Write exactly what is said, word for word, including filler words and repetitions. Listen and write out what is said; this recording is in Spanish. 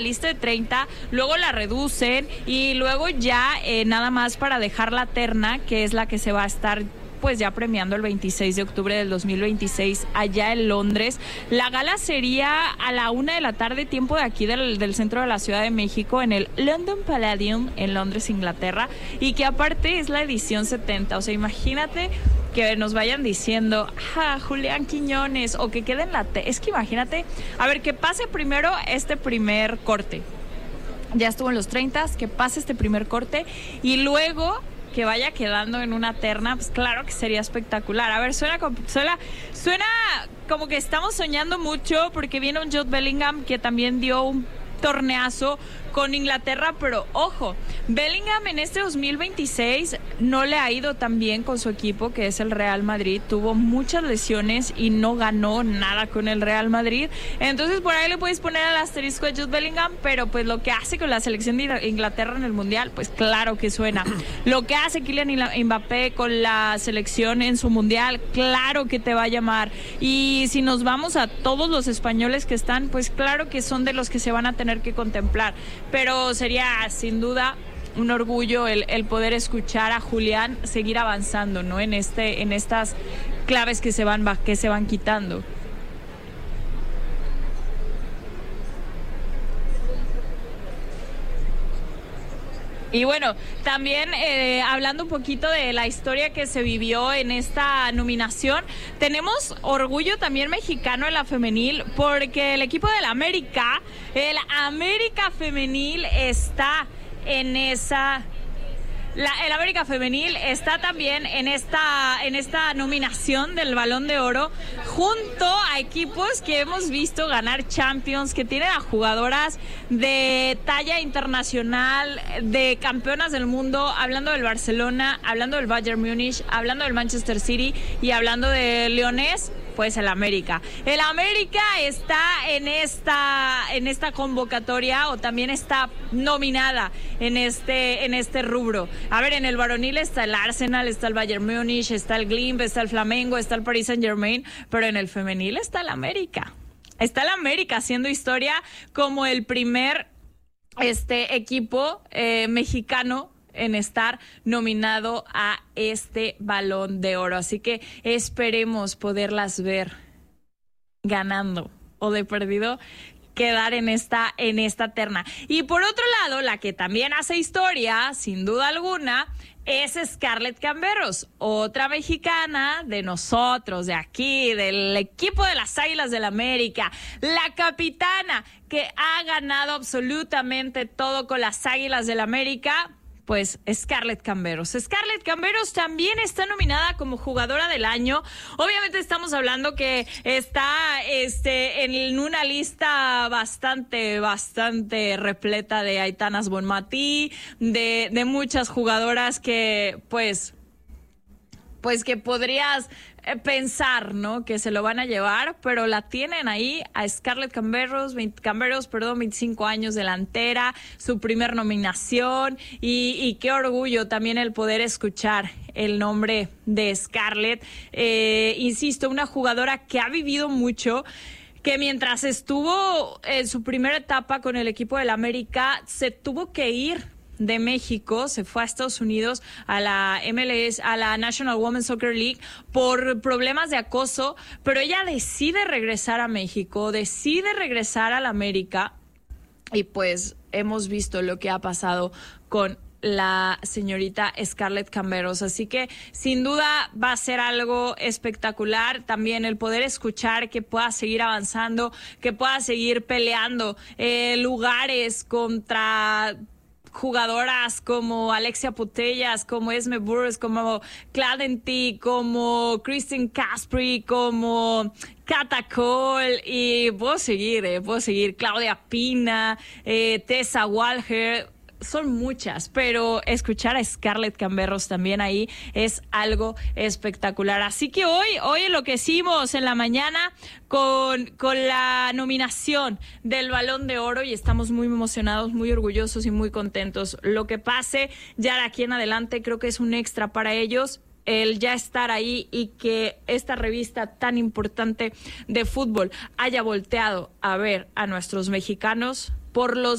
lista de treinta, luego la reducen y luego ya eh, nada más para dejar la terna, que es la que se va a estar pues ya premiando el veintiséis de octubre del dos mil veintiséis allá en Londres. La gala sería a la una de la tarde, tiempo de aquí del, del centro de la Ciudad de México, en el London Palladium en Londres, Inglaterra, y que aparte es la edición setenta. O sea, imagínate que nos vayan diciendo, ah, Julián Quiñones, o que quede en la... Te es que imagínate, a ver, que pase primero este primer corte. Ya estuvo en los treinta, que pase este primer corte, y luego que vaya quedando en una terna, pues claro que sería espectacular. A ver, suena como, suena, suena como que estamos soñando mucho, porque viene un Jude Bellingham que también dio un torneazo con Inglaterra, pero ojo, Bellingham en este dos mil veintiséis no le ha ido tan bien con su equipo, que es el Real Madrid. Tuvo muchas lesiones y no ganó nada con el Real Madrid. Entonces por ahí le puedes poner al asterisco a Jude Bellingham, pero pues lo que hace con la selección de Inglaterra en el Mundial, pues claro que suena. Lo que hace Kylian Mbappé con la selección en su Mundial, claro que te va a llamar. Y si nos vamos a todos los españoles que están, pues claro que son de los que se van a tener que contemplar. Pero sería sin duda un orgullo el, el poder escuchar a Julián seguir avanzando, ¿no? En este, en estas claves que se van, que se van quitando. Y bueno, también eh, hablando un poquito de la historia que se vivió en esta nominación, tenemos orgullo también mexicano en la femenil, porque el equipo del América, el América femenil está en esa... La, el América femenil está también en esta en esta nominación del Balón de Oro, junto a equipos que hemos visto ganar Champions, que tienen a jugadoras de talla internacional, de campeonas del mundo, hablando del Barcelona, hablando del Bayern Múnich, hablando del Manchester City y hablando de Leones. Pues el América. El América está en esta en esta convocatoria, o también está nominada en este en este rubro. A ver, en el varonil está el Arsenal, está el Bayern Múnich, está el Glimt, está el Flamengo, está el Paris Saint-Germain, pero en el femenil está el América. Está el América haciendo historia como el primer este equipo eh, mexicano en estar nominado a este Balón de Oro. Así que esperemos poderlas ver ganando, o de perdido quedar en esta, en esta terna. Y por otro lado, la que también hace historia, sin duda alguna, es Scarlett Camberos, otra mexicana de nosotros, de aquí, del equipo de las Águilas del América, la capitana que ha ganado absolutamente todo con las Águilas del América. Pues Scarlett Camberos. Scarlett Camberos también está nominada como jugadora del año. Obviamente estamos hablando que está este, en una lista bastante, bastante repleta de Aitanas Bonmatí, de, de muchas jugadoras que, pues, pues que podrías pensar, ¿no?, que se lo van a llevar, pero la tienen ahí a Scarlett Camberos, veinte, Camberos, perdón, veinticinco años, delantera, su primer nominación, y, y qué orgullo también el poder escuchar el nombre de Scarlett. Eh, insisto, una jugadora que ha vivido mucho, que mientras estuvo en su primera etapa con el equipo del América, se tuvo que ir de México, se fue a Estados Unidos a la M L S, a la National Women's Soccer League, por problemas de acoso, pero ella decide regresar a México, decide regresar a la América, y pues hemos visto lo que ha pasado con la señorita Scarlett Camberos. Así que sin duda va a ser algo espectacular también el poder escuchar que pueda seguir avanzando, que pueda seguir peleando eh, lugares contra jugadoras como Alexia Putellas, como Esme Burrs, como Claudentí, como Kristen Caspri, como Cata Cole, y puedo seguir, eh, puedo seguir, Claudia Pina, eh, Tessa Walher. Son muchas, pero escuchar a Scarlett Camberos también ahí es algo espectacular. Así que hoy, hoy enloquecimos en la mañana con, con la nominación del Balón de Oro, y estamos muy emocionados, muy orgullosos y muy contentos. Lo que pase ya de aquí en adelante creo que es un extra para ellos, el ya estar ahí, y que esta revista tan importante de fútbol haya volteado a ver a nuestros mexicanos. por los